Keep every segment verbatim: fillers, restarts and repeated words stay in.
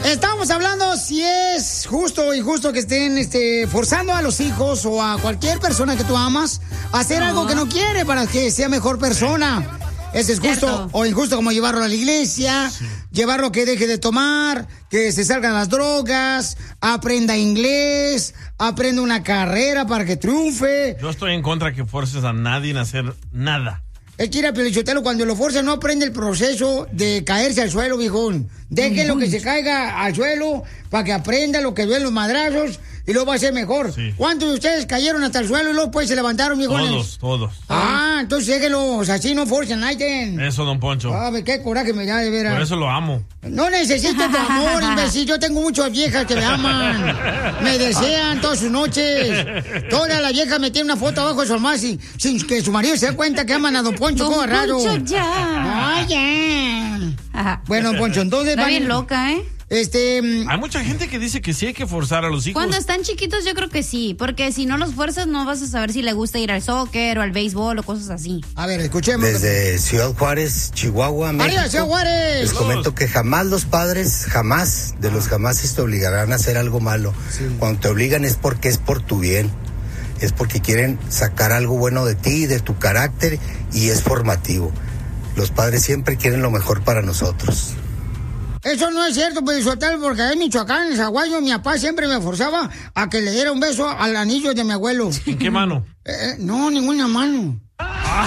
Estamos hablando si es justo o injusto que estén este, forzando a los hijos o a cualquier persona que tú amas a hacer no. algo que no quiere para que sea mejor persona. ¿Ese es justo Cierto. o injusto, como llevarlo a la iglesia, sí. llevarlo a que deje de tomar, que se salgan las drogas, aprenda inglés, aprenda una carrera para que triunfe? Yo estoy en contra que forces a nadie a hacer nada. Es que ir a Pelichotelo, cuando lo fuerza no aprende el proceso de caerse al suelo, viejón. Déjenlo que se caiga al suelo para que aprenda lo que duelen los madrazos y luego va a ser mejor. Sí. ¿Cuántos de ustedes cayeron hasta el suelo y luego pues se levantaron, viejones? Todos, todos. Ah, entonces déjenlos, así no forcen, Naiden. Eso, don Poncho. Ah, qué coraje me da, de veras. Por eso lo amo. No necesito tu amor, imbécil. Yo tengo muchas viejas que me aman. Me desean todas sus noches. Toda la vieja me tiene una foto abajo de su almohada sin, sin que su marido se dé cuenta que aman a don Poncho. Don raro. Poncho, ya. Ay, ya. Ajá. Bueno, don Poncho, entonces... Está bien loca, ¿eh? Este... Hay mucha gente que dice que sí hay que forzar a los hijos. Cuando están chiquitos yo creo que sí, porque si no los fuerzas no vas a saber si le gusta ir al soccer o al béisbol o cosas así. A ver, escuchemos. Desde Ciudad Juárez, Chihuahua, México. ¡Arriba, Ciudad Juárez! Les comento que jamás los padres, jamás, de los jamases te obligarán a hacer algo malo. Sí. Cuando te obligan es porque es por tu bien. Es porque quieren sacar algo bueno de ti, de tu carácter, y es formativo. Los padres siempre quieren lo mejor para nosotros. Eso no es cierto, pues, Sotelo, porque en Michoacán, en Zaguayo, mi papá siempre me forzaba a que le diera un beso al anillo de mi abuelo. ¿En qué mano? Eh, no, ninguna mano. Ah,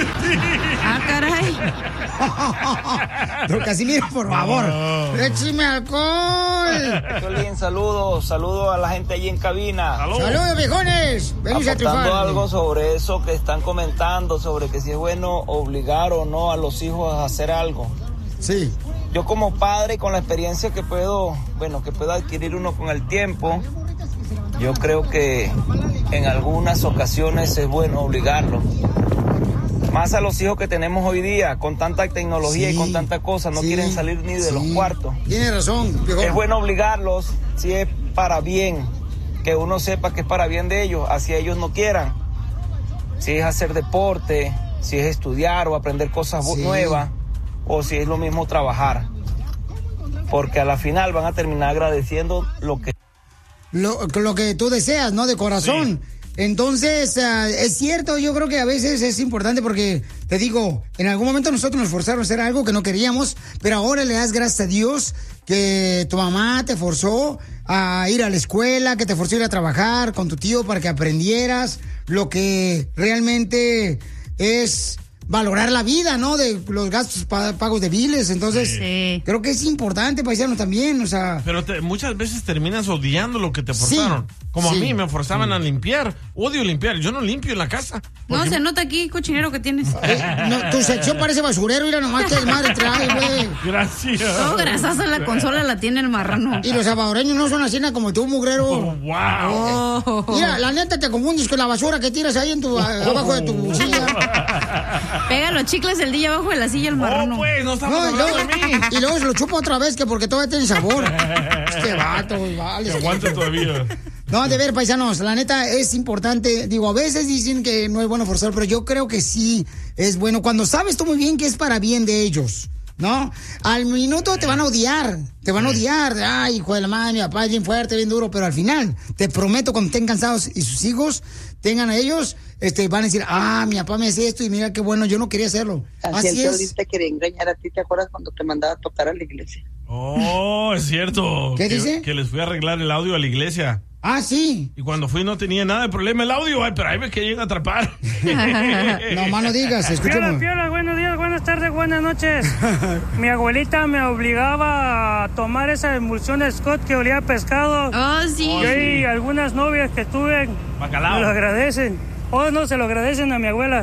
caray. Don Casimiro, por favor, oh. écheme alcohol. Piolín, saludos, saludos a la gente allí en cabina. Saludos, Saludos viejones. Venís a triunfar. Aportando algo sobre eso que están comentando, sobre que si es bueno obligar o no a los hijos a hacer algo. Sí. Yo como padre, con la experiencia que puedo, bueno, que puedo adquirir uno con el tiempo, yo creo que en algunas ocasiones es bueno obligarlo. Más a los hijos que tenemos hoy día, con tanta tecnología sí, y con tanta cosa, no sí, quieren salir ni de sí. los cuartos. Tiene razón, viejo. Es bueno obligarlos si es para bien, que uno sepa que es para bien de ellos, así ellos no quieran. Si es hacer deporte, si es estudiar o aprender cosas sí. nuevas, o si es lo mismo trabajar. Porque a la final van a terminar agradeciendo lo que... Lo, lo que tú deseas, ¿no? De corazón. Sí. Entonces, uh, es cierto, yo creo que a veces es importante porque, te digo, en algún momento nosotros nos forzaron a hacer algo que no queríamos, pero ahora le das gracias a Dios que tu mamá te forzó a ir a la escuela, que te forzó a ir a trabajar con tu tío para que aprendieras lo que realmente es... valorar la vida, ¿no? De los gastos pagos de biles. Entonces, sí. creo que es importante, paisano, también, o sea... Pero te, muchas veces terminas odiando lo que te forzaron. Sí. Como sí. a mí, me forzaban sí. a limpiar. Odio limpiar. Yo no limpio en la casa. No, se nota aquí, cochinero que tienes. Eh, no, tu sección parece basurero. Mira, nomás que el madre trae, güey. Gracias. Todo grasoso en la consola la tiene el marrano. Y los salvadoreños no son así como tú, mugrero. Oh, wow. Oh. Mira, la neta te confundes con la basura que tiras ahí en tu, oh. abajo de tu silla. Pega los chicles el día abajo de la silla el marrano. Oh, pues, no estamos no, hablando luego, de mí. Y luego se lo chupa otra vez, que porque todavía tiene sabor. Este vato, vale. Se aguanta todavía. No, de ver, paisanos, la neta es importante. Digo, a veces dicen que no es bueno forzar, pero yo creo que sí es bueno. Cuando sabes tú muy bien que es para bien de ellos, ¿no? Al minuto te van a odiar, te van a odiar. Ay, hijo de la madre, mi papá es bien fuerte, bien duro, pero al final, te prometo, cuando estén cansados y sus hijos tengan a ellos, este, van a decir, ah, mi papá me hacía esto y mira qué bueno, yo no quería hacerlo. Así, Así es. Así te quería engañar a ti, ¿te acuerdas cuando te mandaba a tocar a la iglesia? Oh, es cierto. ¿Qué que, dice? Que les fui a arreglar el audio a la iglesia. Ah, sí. Y cuando fui no tenía nada de problema el audio, ay, pero ahí me querían atrapar. No, más no digas, escuchemos. Piola, piola, buenos días, buenas tardes, buenas noches. Mi abuelita me obligaba a tomar esa emulsión de Scott que olía a pescado. Oh, sí. Y hay algunas novias que tuve, Bacalao. me lo agradecen. Oh, no, se lo agradecen a mi abuela.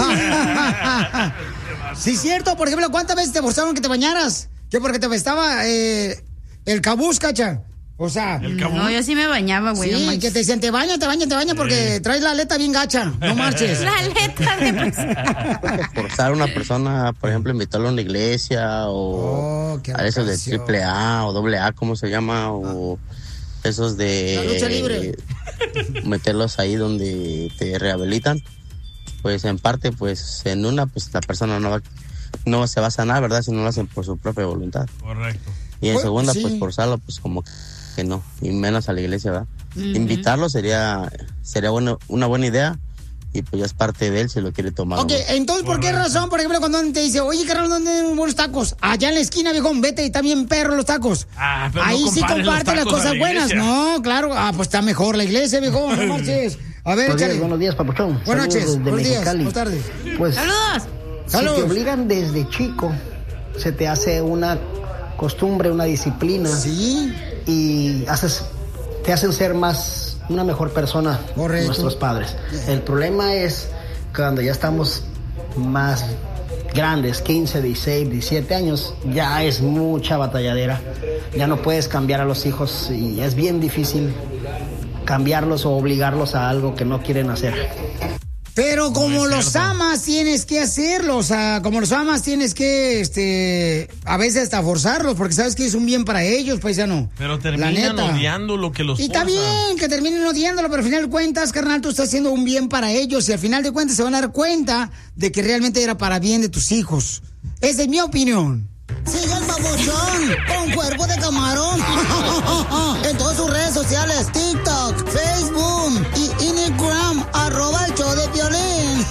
Sí, cierto. Por ejemplo, ¿cuántas veces te forzaron que te bañaras? Que porque te estaba eh, el cabús, cacha. O sea, ¿El cabús? No, yo sí me bañaba, güey. Sí, no que te decían, te baña, te baña, te baña, porque traes la aleta bien gacha. No marches. La aleta de... Forzar a una persona, por ejemplo, invitarlo a una iglesia o oh, a esos de triple A o doble A, ¿cómo se llama? O esos de... La lucha libre. Meterlos ahí donde te rehabilitan. Pues en parte, pues en una, pues la persona no va, no se va a sanar, ¿verdad? Si no lo hacen por su propia voluntad. Correcto. Y en Pues, segunda, sí. pues forzarlo, pues como que no, y menos a la iglesia, ¿verdad? Ujú. Invitarlo sería sería bueno, una buena idea, y pues ya es parte de él si lo quiere tomar. Ok, ¿no? entonces, ¿por qué razón, por ejemplo, cuando te dice, oye, carnal, ¿dónde hay buenos tacos? Allá en la esquina, viejón, vete y está bien perro los tacos. Ah, pero Ahí no sí compares los comparte las tacos a cosas la buenas. iglesia. No, claro. Ah, pues está mejor la iglesia, viejón, no marches. A ver, Buenos días, échale. buenos días, papuchón. Buenas Saludos noches, desde buenos días, Mexicali. buenas tardes. Pues, ¡Saludos! si Saludos. te obligan desde chico, se te hace una costumbre, una disciplina. Sí. Y haces, te hacen ser más, una mejor persona. Correcto. Nuestros padres. El problema es cuando ya estamos más grandes, quince, dieciséis, diecisiete años, ya es mucha batalladera. Ya no puedes cambiar a los hijos y es bien difícil cambiarlos o obligarlos a algo que no quieren hacer. Pero como es los cierto. amas, tienes que hacerlo. O sea, como los amas, tienes que, este, a veces hasta forzarlos, porque sabes que es un bien para ellos, paisano. Pero La terminan neta. odiando lo que los Y está forza. bien que terminen odiándolo, pero al final de cuentas, carnal, tú estás haciendo un bien para ellos y al final de cuentas se van a dar cuenta de que realmente era para bien de tus hijos. Esa es mi opinión. Sigue el babuchón con cuerpo de camarón en todas sus redes sociales, TikTok, Facebook y Instagram, arroba el show de Piolín.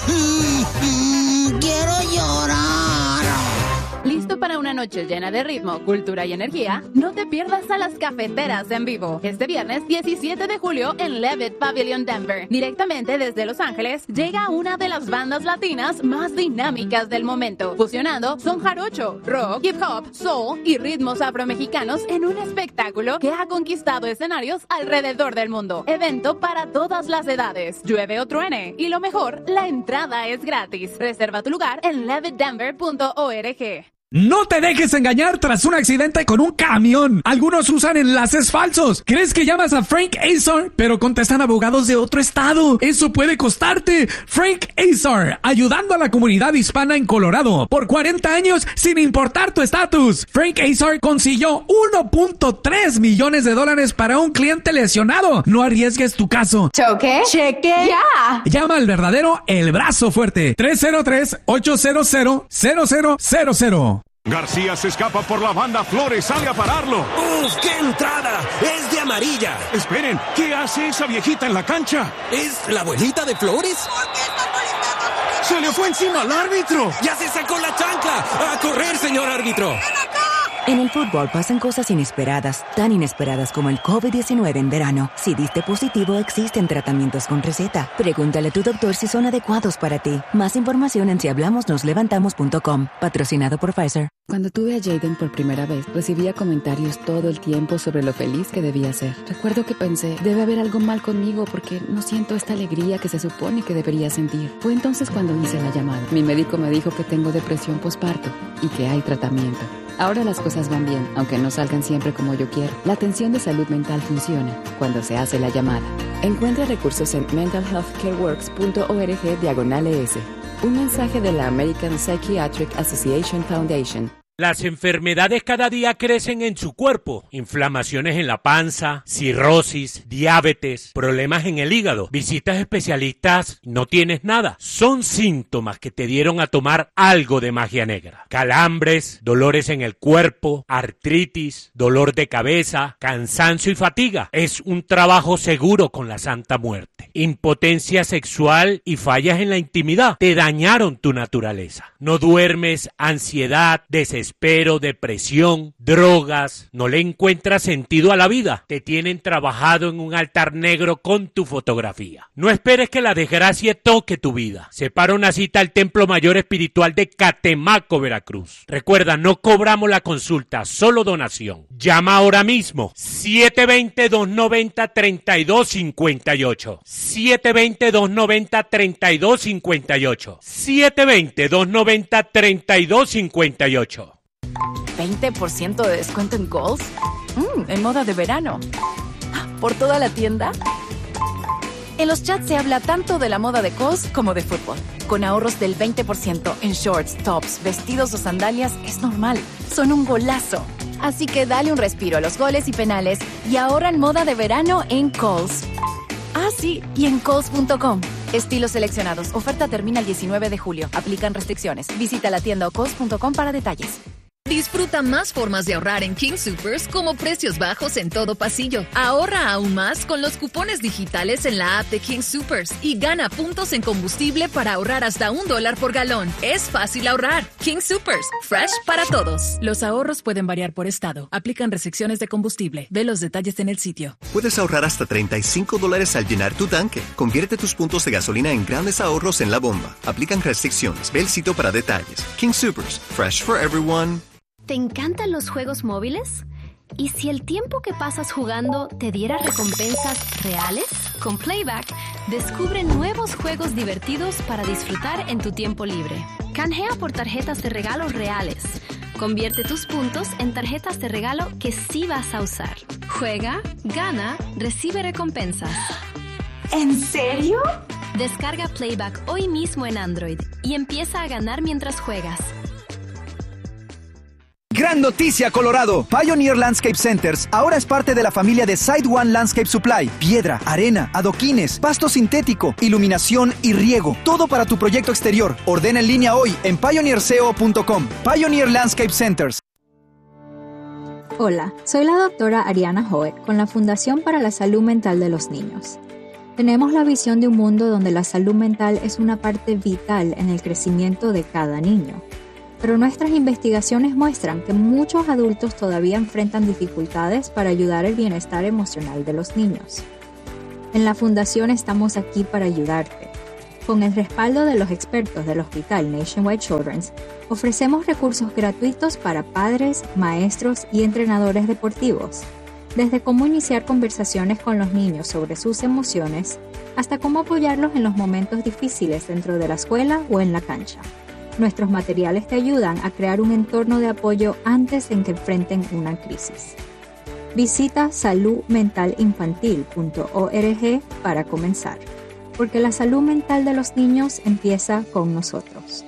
Quiero llorar. ¿Listo para una noche llena de ritmo, cultura y energía? No te pierdas a las cafeteras en vivo. Este viernes diecisiete de julio en Levitt Pavilion Denver. Directamente desde Los Ángeles llega una de las bandas latinas más dinámicas del momento, fusionando son jarocho, rock, hip hop, soul y ritmos afromexicanos en un espectáculo que ha conquistado escenarios alrededor del mundo. Evento para todas las edades, llueve o truene, y lo mejor, la entrada es gratis. Reserva tu lugar en levitt denver punto org. No te dejes engañar tras un accidente con un camión. Algunos usan enlaces falsos. ¿Crees que llamas a Frank Azar? Pero contestan abogados de otro estado. Eso puede costarte. Frank Azar, ayudando a la comunidad hispana en Colorado por cuarenta años sin importar tu estatus. Frank Azar consiguió uno punto tres millones de dólares para un cliente lesionado. No arriesgues tu caso. ¿Choque? Cheque. Ya. Llama al verdadero El Brazo Fuerte. tres cero tres, ocho cero cero, cero cero cero cero. García se escapa por la banda, Flores sale a pararlo. ¡Uf, qué entrada! ¡Es de amarilla! Esperen, ¿qué hace esa viejita en la cancha? ¿Es la abuelita de Flores? ¡Se le fue encima al árbitro! ¡Ya se sacó la chancla! ¡A correr, señor árbitro! En el fútbol pasan cosas inesperadas, tan inesperadas como el covid diecinueve en verano. Si diste positivo, existen tratamientos con receta. Pregúntale a tu doctor si son adecuados para ti. Más información en si hablamos nos levantamos punto com. Patrocinado por Pfizer. Cuando tuve a Jaden por primera vez, recibía comentarios todo el tiempo sobre lo feliz que debía ser. Recuerdo que pensé, debe haber algo mal conmigo porque no siento esta alegría que se supone que debería sentir. Fue entonces cuando hice la llamada. Mi médico me dijo que tengo depresión postparto y que hay tratamiento. Ahora las cosas van bien, aunque no salgan siempre como yo quiero. La atención de salud mental funciona cuando se hace la llamada. Encuentra recursos en mental health care works punto org diagonal es. Un mensaje de la American Psychiatric Association Foundation. Las enfermedades cada día crecen en su cuerpo. Inflamaciones en la panza, cirrosis, diabetes, problemas en el hígado. Visitas especialistas, no tienes nada. Son síntomas que te dieron a tomar algo de magia negra. Calambres, dolores en el cuerpo, artritis, dolor de cabeza, cansancio y fatiga. Es un trabajo seguro con la Santa Muerte. Impotencia sexual y fallas en la intimidad te dañaron tu naturaleza. No duermes, ansiedad, desesperación. Desespero, depresión, drogas, no le encuentras sentido a la vida. Te tienen trabajado en un altar negro con tu fotografía. No esperes que la desgracia toque tu vida. Separa una cita al Templo Mayor Espiritual de Catemaco, Veracruz. Recuerda, no cobramos la consulta, solo donación. Llama ahora mismo. siete dos cero, dos nueve cero, tres dos cinco ocho. siete dos cero, dos nueve cero, tres dos cinco ocho. siete dos cero, dos nueve cero, tres dos cinco ocho. ¿veinte por ciento de descuento en Kohl's? Mm, en moda de verano. ¿Por toda la tienda? En los chats se habla tanto de la moda de Kohl's como de fútbol. Con ahorros del veinte por ciento en shorts, tops, vestidos o sandalias es normal. Son un golazo. Así que dale un respiro a los goles y penales y ahorra en moda de verano en Kohl's. Ah, sí, y en Kohl's punto com. Estilos seleccionados. Oferta termina el diecinueve de julio. Aplican restricciones. Visita la tienda ocos punto com para detalles. Disfruta más formas de ahorrar en King Soopers, como precios bajos en todo pasillo. Ahorra aún más con los cupones digitales en la app de King Soopers y gana puntos en combustible para ahorrar hasta un dólar por galón. Es fácil ahorrar. King Soopers, fresh para todos. Los ahorros pueden variar por estado. Aplican restricciones de combustible. Ve los detalles en el sitio. Puedes ahorrar hasta treinta y cinco dólares al llenar tu tanque. Convierte tus puntos de gasolina en grandes ahorros en la bomba. Aplican restricciones. Ve el sitio para detalles. King Soopers, fresh for everyone. ¿Te encantan los juegos móviles? ¿Y si el tiempo que pasas jugando te diera recompensas reales? Con Playback, descubre nuevos juegos divertidos para disfrutar en tu tiempo libre. Canjea por tarjetas de regalo reales. Convierte tus puntos en tarjetas de regalo que sí vas a usar. Juega, gana, recibe recompensas. ¿En serio? Descarga Playback hoy mismo en Android y empieza a ganar mientras juegas. Gran noticia, Colorado. Pioneer Landscape Centers ahora es parte de la familia de Side One Landscape Supply. Piedra, arena, adoquines, pasto sintético, iluminación y riego. Todo para tu proyecto exterior. Ordena en línea hoy en pioneer co punto com. Pioneer Landscape Centers. Hola, soy la doctora Ariana Hoet con la Fundación para la Salud Mental de los Niños. Tenemos la visión de un mundo donde la salud mental es una parte vital en el crecimiento de cada niño. Pero nuestras investigaciones muestran que muchos adultos todavía enfrentan dificultades para ayudar el bienestar emocional de los niños. En la Fundación estamos aquí para ayudarte. Con el respaldo de los expertos del Hospital Nationwide Children's, ofrecemos recursos gratuitos para padres, maestros y entrenadores deportivos, desde cómo iniciar conversaciones con los niños sobre sus emociones, hasta cómo apoyarlos en los momentos difíciles dentro de la escuela o en la cancha. Nuestros materiales te ayudan a crear un entorno de apoyo antes en que enfrenten una crisis. Visita salud mental infantil punto org para comenzar, porque la salud mental de los niños empieza con nosotros.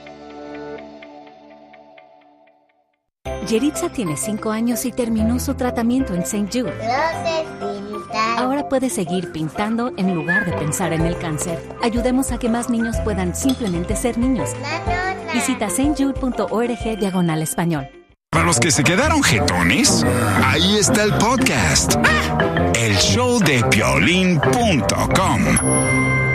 Yeritza tiene cinco años y terminó su tratamiento en Saint Jude. Ahora puede seguir pintando en lugar de pensar en el cáncer. Ayudemos a que más niños puedan simplemente ser niños. Visita saint jude punto org diagonal español. Para los que se quedaron jetones, ahí está el podcast. El show de piolín punto com.